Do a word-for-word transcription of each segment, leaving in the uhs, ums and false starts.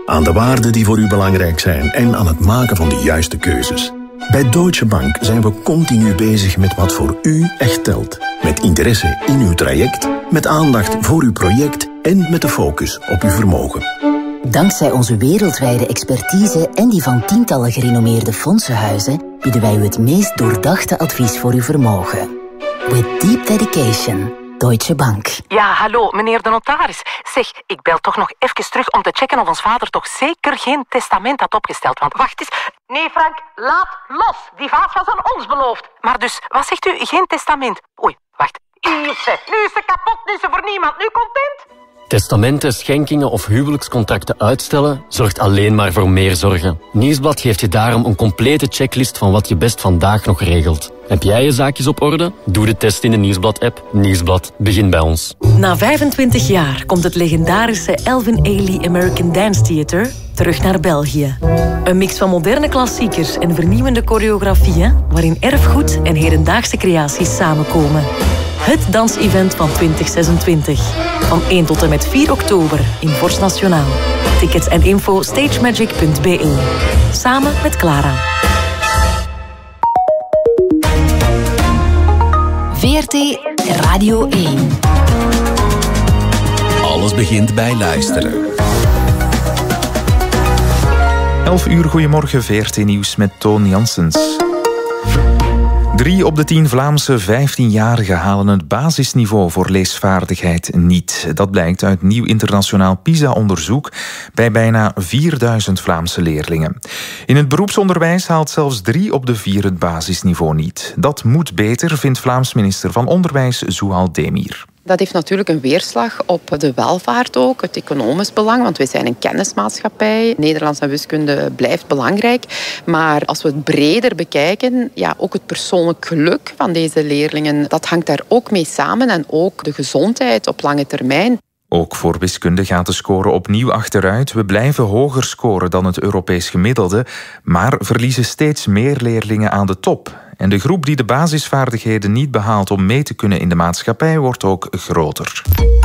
aan de waarden die voor u belangrijk zijn en aan het maken van de juiste keuzes. Bij Deutsche Bank zijn we continu bezig met wat voor u echt telt. Met interesse in uw traject, met aandacht voor uw project en met de focus op uw vermogen. Dankzij onze wereldwijde expertise en die van tientallen gerenommeerde fondsenhuizen bieden wij u het meest doordachte advies voor uw vermogen. With deep dedication, Deutsche Bank. Ja, hallo, meneer de notaris. Zeg, ik bel toch nog even terug om te checken of ons vader toch zeker geen testament had opgesteld. Want wacht eens. Nee, Frank, laat los. Die vaas was aan ons beloofd. Maar dus, wat zegt u? Geen testament? Oei, wacht. Hier is ze. Nu is ze kapot, nu is ze voor niemand. Nu content? Testamenten, schenkingen of huwelijkscontracten uitstellen zorgt alleen maar voor meer zorgen. Nieuwsblad geeft je daarom een complete checklist van wat je best vandaag nog regelt. Heb jij je zaakjes op orde? Doe de test in de Nieuwsblad-app. Nieuwsblad, begin bij ons. Na vijfentwintig jaar komt het legendarische Elvin Ailey American Dance Theatre terug naar België. Een mix van moderne klassiekers en vernieuwende choreografieën, waarin erfgoed en hedendaagse creaties samenkomen. Het dansevent van twintig zesentwintig. Van één tot en met vier oktober in Vorst Nationaal. Tickets en info stagemagic punt b e. Samen met Clara. V R T Radio één. Alles begint bij luisteren. elf uur, goedemorgen, V R T Nieuws met Toon Janssens. Drie op de tien Vlaamse vijftienjarigen halen het basisniveau voor leesvaardigheid niet. Dat blijkt uit nieuw internationaal PISA-onderzoek bij bijna vierduizend Vlaamse leerlingen. In het beroepsonderwijs haalt zelfs drie op de vier het basisniveau niet. Dat moet beter, vindt Vlaams minister van Onderwijs Zouhal Demir. Dat heeft natuurlijk een weerslag op de welvaart ook, het economisch belang, want wij zijn een kennismaatschappij. Nederlands en wiskunde blijft belangrijk. Maar als we het breder bekijken, ja, ook het persoonlijk geluk van deze leerlingen, dat hangt daar ook mee samen en ook de gezondheid op lange termijn. Ook voor wiskunde gaat de score opnieuw achteruit. We blijven hoger scoren dan het Europees gemiddelde, maar verliezen steeds meer leerlingen aan de top. En de groep die de basisvaardigheden niet behaalt om mee te kunnen in de maatschappij wordt ook groter.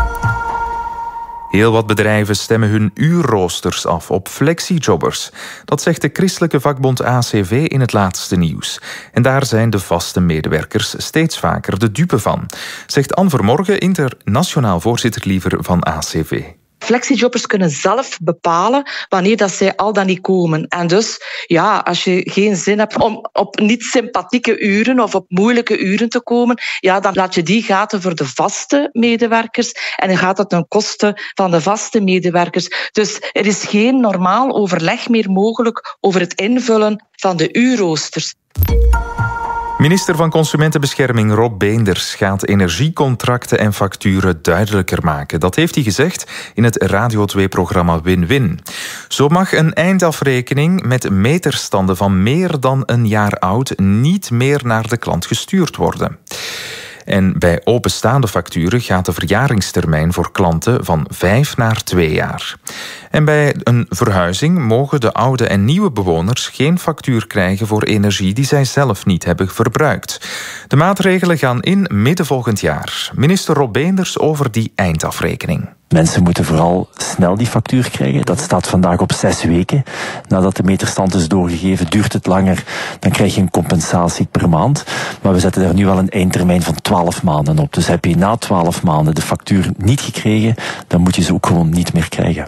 Heel wat bedrijven stemmen hun uurroosters af op flexijobbers. Dat zegt de christelijke vakbond A C V in het laatste nieuws. En daar zijn de vaste medewerkers steeds vaker de dupe van, zegt Anne Vermorgen, internationaal voorzitter liever van A C V. Flexijobbers kunnen zelf bepalen wanneer dat zij al dan niet komen. En dus, ja, als je geen zin hebt om op niet sympathieke uren of op moeilijke uren te komen, ja, dan laat je die gaten voor de vaste medewerkers en dan gaat dat ten koste van de vaste medewerkers. Dus er is geen normaal overleg meer mogelijk over het invullen van de uurroosters. Minister van Consumentenbescherming Rob Beenders gaat energiecontracten en facturen duidelijker maken. Dat heeft hij gezegd in het Radio twee-programma Win-Win. Zo mag een eindafrekening met meterstanden van meer dan een jaar oud niet meer naar de klant gestuurd worden. En bij openstaande facturen gaat de verjaringstermijn voor klanten van vijf naar twee jaar. En bij een verhuizing mogen de oude en nieuwe bewoners geen factuur krijgen voor energie die zij zelf niet hebben verbruikt. De maatregelen gaan in midden volgend jaar. Minister Rob Beenders over die eindafrekening. Mensen moeten vooral snel die factuur krijgen. Dat staat vandaag op zes weken. Nadat de meterstand is doorgegeven, duurt het langer. Dan krijg je een compensatie per maand. Maar we zetten daar nu wel een eindtermijn van twaalf maanden op. Dus heb je na twaalf maanden de factuur niet gekregen, dan moet je ze ook gewoon niet meer krijgen.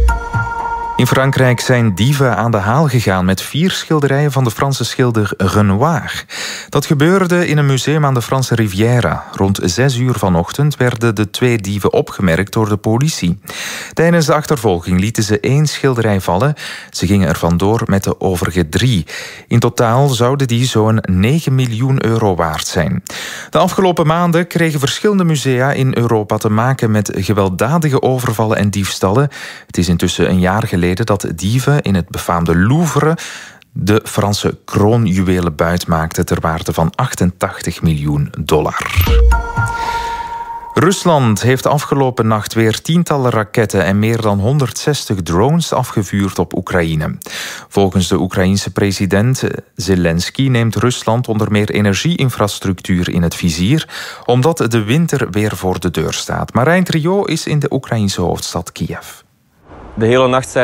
In Frankrijk zijn dieven aan de haal gegaan met vier schilderijen van de Franse schilder Renoir. Dat gebeurde in een museum aan de Franse Riviera. Rond zes uur vanochtend werden de twee dieven opgemerkt door de politie. Tijdens de achtervolging lieten ze één schilderij vallen. Ze gingen er vandoor met de overige drie. In totaal zouden die zo'n negen miljoen euro waard zijn. De afgelopen maanden kregen verschillende musea in Europa te maken met gewelddadige overvallen en diefstallen. Het is intussen een jaar geleden dat dieven in het befaamde Louvre de Franse kroonjuwelen buit maakten ter waarde van achtentachtig miljoen dollar. Rusland heeft afgelopen nacht weer tientallen raketten en meer dan honderdzestig drones afgevuurd op Oekraïne. Volgens de Oekraïense president Zelensky neemt Rusland onder meer energieinfrastructuur in het vizier, omdat de winter weer voor de deur staat. Marijn Trio is in de Oekraïense hoofdstad Kiev. De hele nacht zijn